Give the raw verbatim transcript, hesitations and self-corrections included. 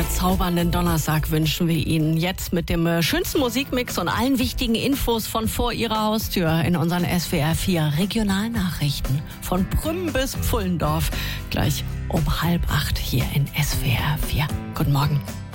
bezaubernden Donnerstag wünschen wir Ihnen jetzt mit dem äh, schönsten Musikmix und allen wichtigen Infos von vor Ihrer Haustür in unseren S W R vier Regionalnachrichten. Von Prüm bis Pfullendorf. Gleich um halb acht hier in S W R vier. Guten Morgen.